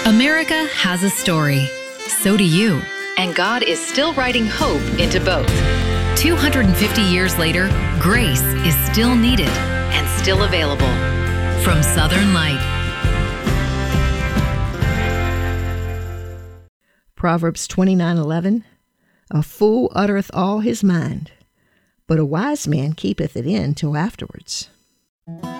America has a story. So do you. And God is still writing hope into both. 250 years later, grace is still needed and still available. From Southern Light. Proverbs 29:11. A fool uttereth all his mind, but a wise man keepeth it in till afterwards.